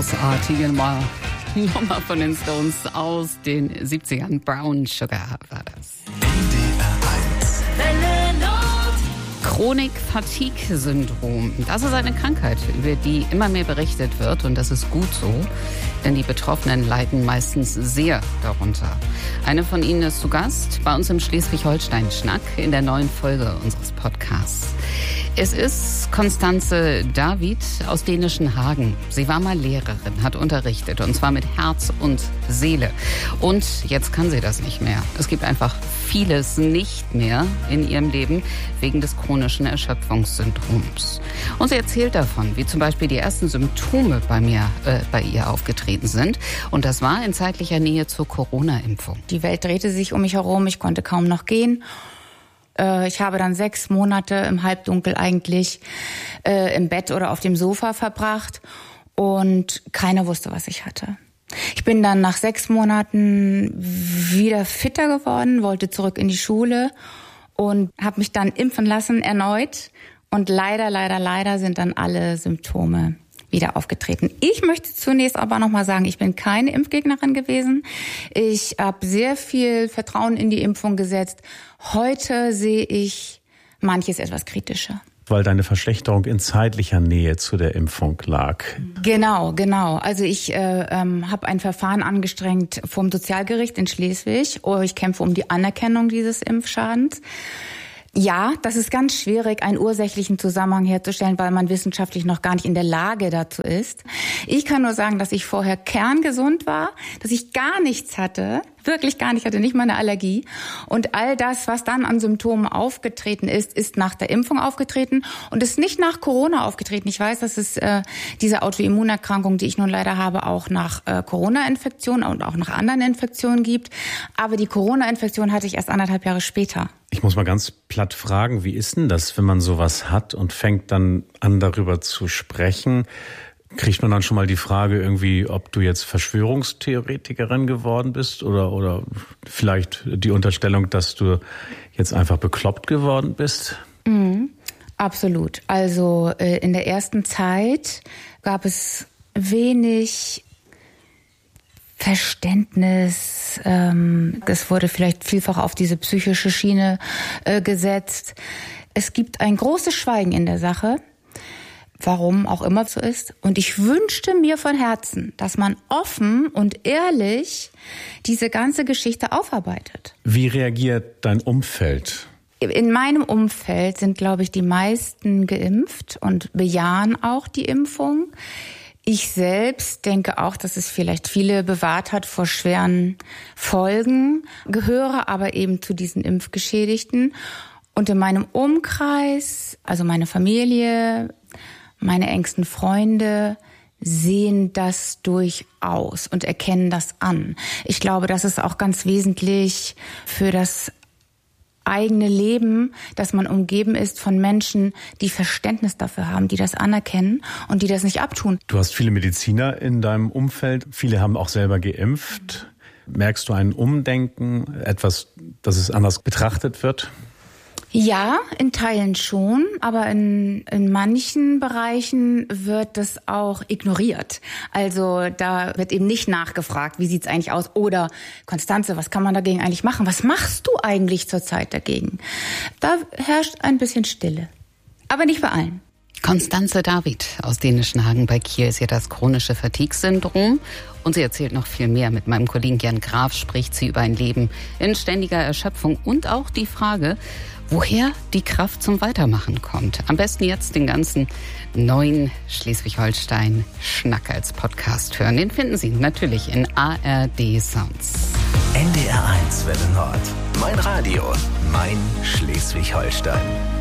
großartige Nummer von den Stones aus den 70ern. Brown Sugar war das. Chronik-Fatigue-Syndrom. Das ist eine Krankheit, über die immer mehr berichtet wird, und das ist gut so, denn die Betroffenen leiden meistens sehr darunter. Eine von ihnen ist zu Gast bei uns im Schleswig-Holstein-Schnack in der neuen Folge unseres Podcasts. Es ist Constanze David aus dänischen Hagen. Sie war mal Lehrerin, hat unterrichtet, und zwar mit Herz und Seele. Und jetzt kann sie das nicht mehr. Es gibt einfach vieles nicht mehr in ihrem Leben wegen des chronischen Erschöpfungssyndroms. Und sie erzählt davon, wie zum Beispiel die ersten Symptome bei ihr aufgetreten sind. Und das war in zeitlicher Nähe zur Corona-Impfung. Die Welt drehte sich um mich herum, ich konnte kaum noch gehen. Ich habe dann 6 Monate im Halbdunkel eigentlich im Bett oder auf dem Sofa verbracht und keiner wusste, was ich hatte. Ich bin dann nach 6 Monaten wieder fitter geworden, wollte zurück in die Schule und habe mich dann impfen lassen erneut. Und leider sind dann alle Symptome wieder aufgetreten. Ich möchte zunächst aber nochmal sagen, ich bin keine Impfgegnerin gewesen. Ich habe sehr viel Vertrauen in die Impfung gesetzt. Heute sehe ich manches etwas kritischer. Weil deine Verschlechterung in zeitlicher Nähe zu der Impfung lag. Genau. Also ich habe ein Verfahren angestrengt vom Sozialgericht in Schleswig. Ich kämpfe um die Anerkennung dieses Impfschadens. Ja, das ist ganz schwierig, einen ursächlichen Zusammenhang herzustellen, weil man wissenschaftlich noch gar nicht in der Lage dazu ist. Ich kann nur sagen, dass ich vorher kerngesund war, dass ich gar nichts hatte, wirklich gar nicht hatte, nicht mal eine Allergie. Und all das, was dann an Symptomen aufgetreten ist, ist nach der Impfung aufgetreten und ist nicht nach Corona aufgetreten. Ich weiß, dass es diese Autoimmunerkrankung, die ich nun leider habe, auch nach Corona-Infektionen und auch nach anderen Infektionen gibt. Aber die Corona-Infektion hatte ich erst 1,5 Jahre später. Ich muss mal ganz platt fragen, wie ist denn das, wenn man sowas hat und fängt dann an, darüber zu sprechen? Kriegt man dann schon mal die Frage irgendwie, ob du jetzt Verschwörungstheoretikerin geworden bist oder vielleicht die Unterstellung, dass du jetzt einfach bekloppt geworden bist? Absolut. Also in der ersten Zeit gab es wenig Verständnis. Es wurde vielleicht vielfach auf diese psychische Schiene gesetzt. Es gibt ein großes Schweigen in der Sache, warum auch immer so ist. Und ich wünschte mir von Herzen, dass man offen und ehrlich diese ganze Geschichte aufarbeitet. Wie reagiert dein Umfeld? In meinem Umfeld sind, glaube ich, die meisten geimpft und bejahen auch die Impfung. Ich selbst denke auch, dass es vielleicht viele bewahrt hat vor schweren Folgen, gehöre aber eben zu diesen Impfgeschädigten. Und in meinem Umkreis, also meine Familie, meine engsten Freunde, sehen das durchaus und erkennen das an. Ich glaube, das ist auch ganz wesentlich für das eigene Leben, dass man umgeben ist von Menschen, die Verständnis dafür haben, die das anerkennen und die das nicht abtun. Du hast viele Mediziner in deinem Umfeld. Viele haben auch selber geimpft. Merkst du ein Umdenken, etwas, dass es anders betrachtet wird? Ja, in Teilen schon, aber in manchen Bereichen wird das auch ignoriert. Also da wird eben nicht nachgefragt, wie sieht's eigentlich aus? Oder Constanze, was kann man dagegen eigentlich machen? Was machst du eigentlich zurzeit dagegen? Da herrscht ein bisschen Stille, aber nicht bei allen. Constanze David aus dänischen Hagen bei Kiel ist ja das chronische Fatigue-Syndrom. Und sie erzählt noch viel mehr. Mit meinem Kollegen Jan Graf spricht sie über ein Leben in ständiger Erschöpfung und auch die Frage, woher die Kraft zum Weitermachen kommt. Am besten jetzt den ganzen neuen Schleswig-Holstein-Schnack als Podcast hören. Den finden Sie natürlich in ARD Sounds. NDR 1 Welle Nord. Mein Radio, mein Schleswig-Holstein.